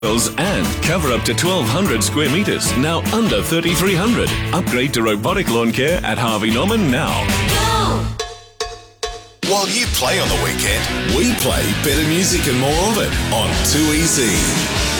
and cover up to 1,200 square metres, now under 3,300. Upgrade to robotic lawn care at Harvey Norman now. While you play on the weekend, we play better music and more of it on 2EZ.